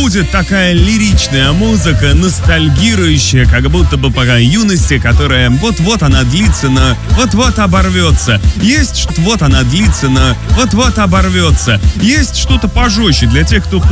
будет такая лиричная музыка, ностальгирующая, как будто бы по юности, которая вот-вот она длится, но вот-вот оборвется. Есть вот она длится, но вот-вот оборвется. Есть что-то пожестче для тех, кто